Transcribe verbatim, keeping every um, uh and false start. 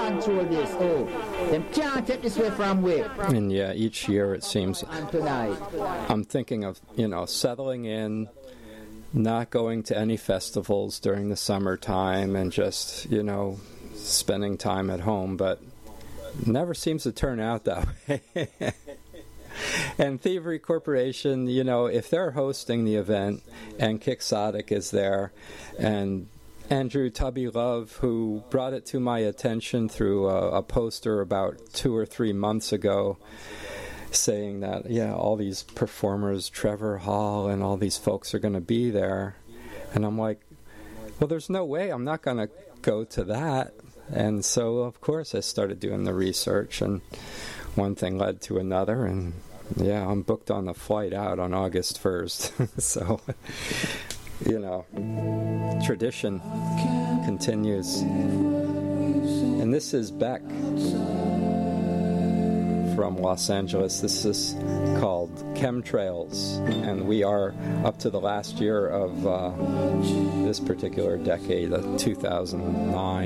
control this. Oh, them can't take this away from we. And yeah, each year it seems And tonight, I'm thinking of, you know, settling in, not going to any festivals during the summertime, and just, you know, spending time at home, but never seems to turn out that way. And Thievery Corporation, you know, if they're hosting the event and Quixotic is there, and Andrew Tubby Love, who brought it to my attention through a, a poster about two or three months ago, saying that, yeah, all these performers, Trevor Hall and all these folks are going to be there. And I'm like, well, there's no way I'm not going to go to that. And so, of course, I started doing the research, and one thing led to another, and yeah, I'm booked on the flight out on August first. So, you know, tradition continues. And this is Beck from Los Angeles. This is called Chemtrails, and we are up to the last year of uh, this particular decade, of two thousand nine.